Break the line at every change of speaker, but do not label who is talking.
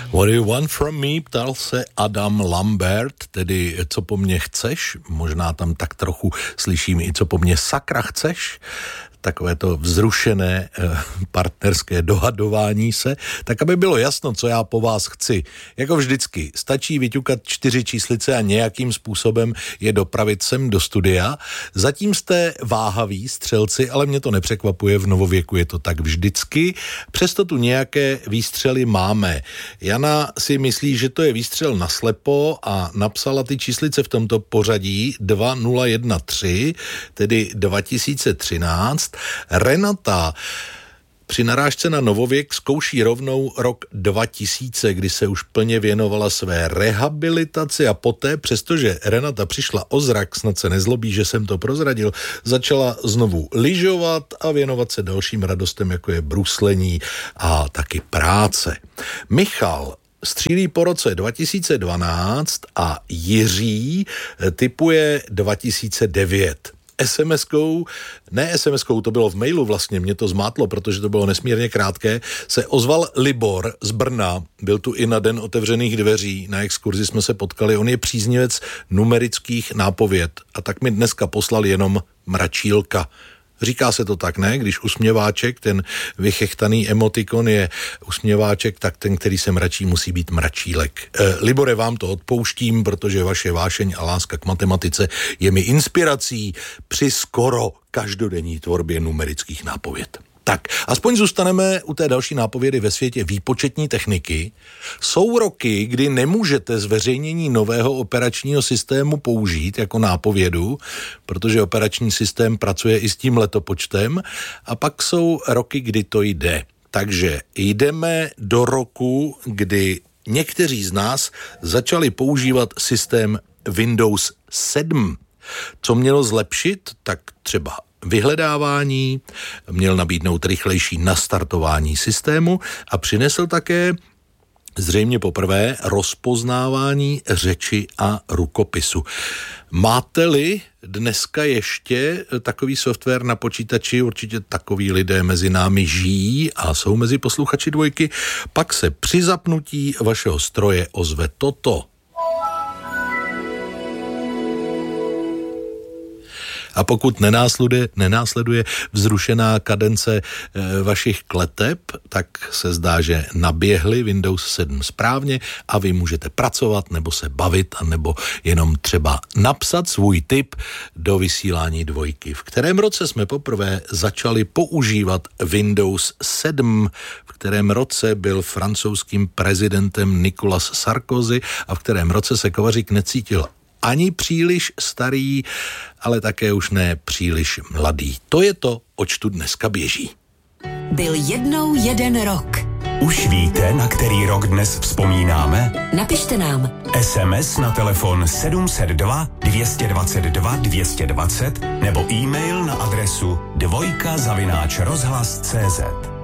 What do you want from me? Ptal se Adam Lambert, tedy co po mně chceš? Možná tam tak trochu slyším i co po mně sakra chceš? Takové to vzrušené partnerské dohadování se, tak aby bylo jasno, co já po vás chci. Jako vždycky, stačí vyťukat 4 číslice a nějakým způsobem je dopravit sem do studia. Zatím jste váhaví střelci, ale mě to nepřekvapuje, v novověku je to tak vždycky. Přesto tu nějaké výstřely máme. Jana si myslí, že to je výstřel naslepo a napsala ty číslice v tomto pořadí 2013, tedy 2013. Renata při narážce na novověk zkouší rovnou rok 2000, kdy se už plně věnovala své rehabilitaci a poté, přestože Renata přišla o zrak, snad se nezlobí, že jsem to prozradil, začala znovu lyžovat a věnovat se dalším radostem, jako je bruslení a taky práce. Michal střílí po roce 2012 a Jiří tipuje 2009. SMS-kou, to bylo v mailu vlastně, mě to zmátlo, protože to bylo nesmírně krátké, se ozval Libor z Brna, byl tu i na den otevřených dveří, na exkurzi jsme se potkali, on je příznivec numerických nápověd a tak mi dneska poslal jenom mračílka. Říká se to tak, ne? Když usměváček, ten vychechtaný emotikon je usměváček, tak ten, který se mračí, musí být mračílek. Libore, vám to odpouštím, protože vaše vášeň a láska k matematice je mi inspirací při skoro každodenní tvorbě numerických nápověd. Tak, aspoň zůstaneme u té další nápovědy ve světě výpočetní techniky. Jsou roky, kdy nemůžete zveřejnění nového operačního systému použít jako nápovědu, protože operační systém pracuje i s tím letopočtem, a pak jsou roky, kdy to jde. Takže jdeme do roku, kdy někteří z nás začali používat systém Windows 7. Co mělo zlepšit? Tak třeba vyhledávání, měl nabídnout rychlejší nastartování systému a přinesl také zřejmě poprvé rozpoznávání řeči a rukopisu. Máte-li dneska ještě takový software na počítači, určitě takoví lidé mezi námi žijí a jsou mezi posluchači Dvojky, pak se při zapnutí vašeho stroje ozve toto. A pokud nenásleduje vzrušená kadence vašich kleteb, tak se zdá, že naběhli Windows 7 správně a vy můžete pracovat nebo se bavit a nebo jenom třeba napsat svůj tip do vysílání Dvojky. V kterém roce jsme poprvé začali používat Windows 7, v kterém roce byl francouzským prezidentem Nicolas Sarkozy a v kterém roce se Kovařík necítil ani příliš starý, ale také už ne příliš mladý. To je to, oč tu dneska běží.
Byl jednou jeden rok.
Už víte, na který rok dnes vzpomínáme?
Napište nám.
SMS na telefon 702 222 220 nebo e-mail na adresu dvojka@rozhlas.cz.